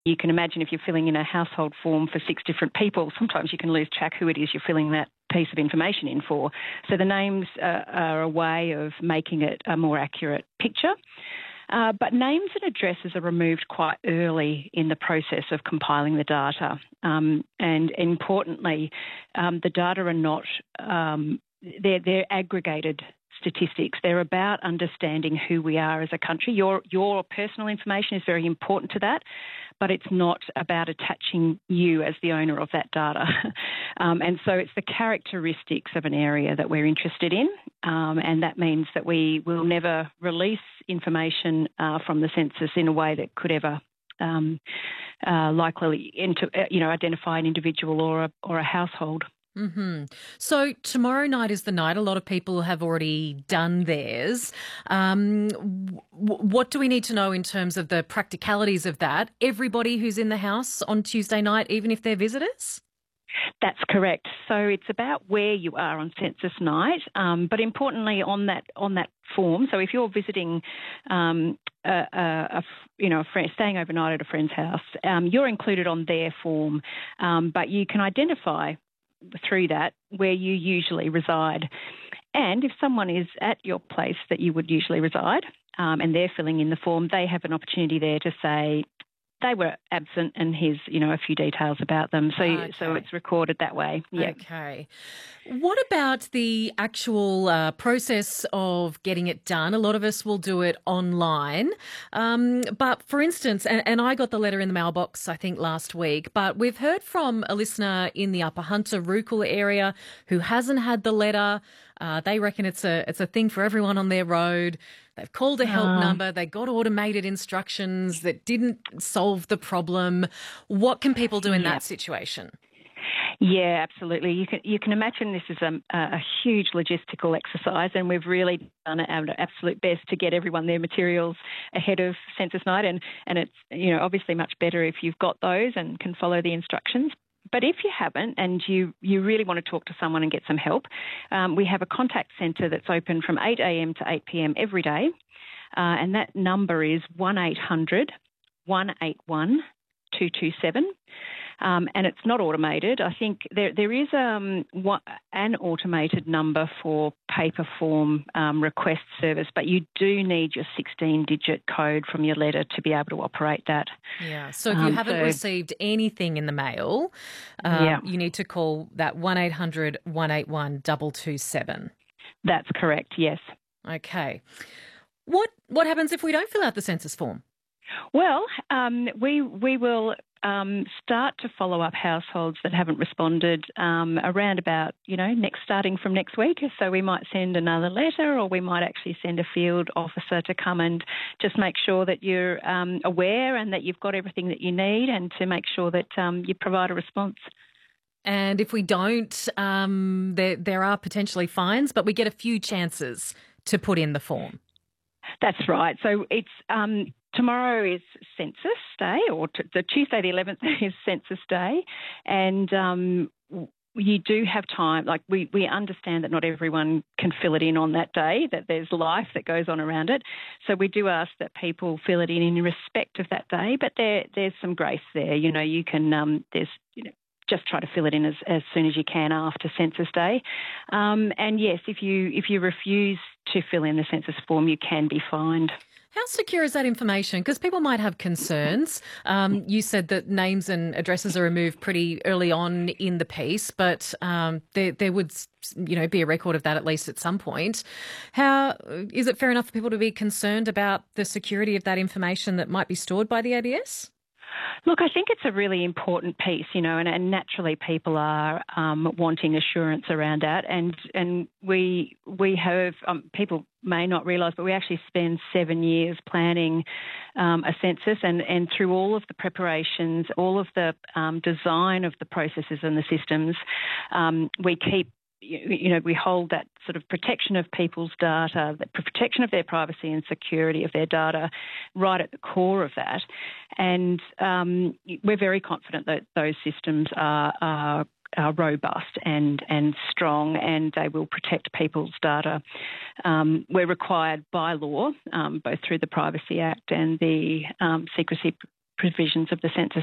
You can imagine if you're filling in a household form for 6 different people, sometimes you can lose track who it is you're filling that piece of information in for. So the names are a way of making it a more accurate picture. But names and addresses are removed quite early in the process of compiling the data. And importantly, the data are not, they're aggregated statistics. They're about understanding who we are as a country. Your personal information is very important to that, but it's not about attaching you as the owner of that data. And so it's the characteristics of an area that we're interested in, and that means that we will never release information from the census in a way that could ever likely identify an individual or a household. Mm-hmm. So tomorrow night is the night. A lot of people have already done theirs. What do we need to know in terms of the practicalities of that? Everybody who's in the house on Tuesday night, even if they're visitors? That's correct. So it's about where you are on census night, but importantly on that form. So if you're visiting a friend, staying overnight at a friend's house, you're included on their form, but you can identify through that where you usually reside. And if someone is at your place that you would usually reside and they're filling in the form, they have an opportunity there to say they were absent and here's, a few details about them. So it's recorded that way. Yeah. Okay. What about the actual process of getting it done? A lot of us will do it online. But for instance, and I got the letter in the mailbox, I think, last week, but we've heard from a listener in the Upper Hunter Rookel area who hasn't had the letter. They reckon it's a thing for everyone on their road. They've called a help number. They got automated instructions that didn't solve the problem. What can people do in that situation? Yeah, absolutely. You can imagine this is a huge logistical exercise, and we've really done our absolute best to get everyone their materials ahead of census night. And it's obviously much better if you've got those and can follow the instructions. But if you haven't and you really want to talk to someone and get some help, we have a contact centre that's open from 8 a.m. to 8 p.m. every day, and that number is 1800 181 227. And it's not automated. I think there is an automated number for paper form request service, but you do need your 16-digit code from your letter to be able to operate that. Yeah, so if you haven't received anything in the mail, you need to call that 1800 181 227. That's correct, yes. Okay. What happens if we don't fill out the census form? Well, we will start to follow up households that haven't responded around about, starting from next week. So we might send another letter, or we might actually send a field officer to come and just make sure that you're aware and that you've got everything that you need, and to make sure that you provide a response. And if we don't, there are potentially fines, but we get a few chances to put in the form. That's right. So it's tomorrow is Census Day, or the Tuesday the 11th is Census Day, and you do have time. Like we understand that not everyone can fill it in on that day, that there's life that goes on around it. So we do ask that people fill it in respect of that day, but there's some grace there. You can just try to fill it in as soon as you can after Census Day. And yes, if you refuse to fill in the census form, you can be fined. How secure is that information? Because people might have concerns. You said that names and addresses are removed pretty early on in the piece, but there would be a record of that at least at some point. How is it fair enough for people to be concerned about the security of that information that might be stored by the ABS? Look, I think it's a really important piece, and naturally people are wanting assurance around that. And we have, people may not realise, but we actually spend 7 years planning a census, and through all of the preparations, all of the design of the processes and the systems, we keep we hold that sort of protection of people's data, the protection of their privacy and security of their data right at the core of that. And we're very confident that those systems are robust and strong, and they will protect people's data. We're required by law, both through the Privacy Act and the Secrecy provisions of the census